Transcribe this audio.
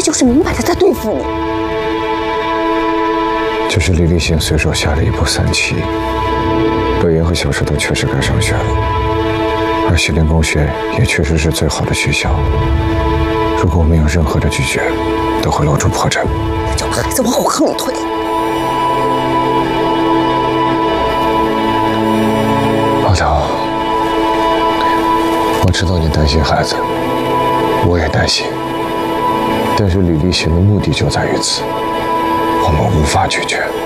就是明摆着在对付你。 就是李立行随手下了一步3棋，乐言和小石头确实该上学了，而西陵工学也确实是最好的学校。如果我们有任何的拒绝，都会露出破绽。 就把孩子往火坑里推。 老乔，我知道你担心孩子，我也担心，但是李立行的目的就在于此，我们无法拒绝。